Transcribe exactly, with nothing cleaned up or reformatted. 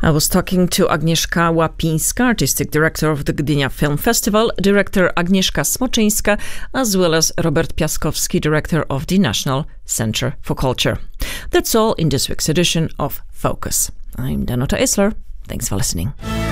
I was talking to Agnieszka Łapińska, Artistic Director of the Gdynia Film Festival, Director Agnieszka Smoczyńska, as well as Robert Piaskowski, Director of the National Centre for Culture. That's all in this week's edition of Focus. I'm Danuta Isler. Thanks for listening.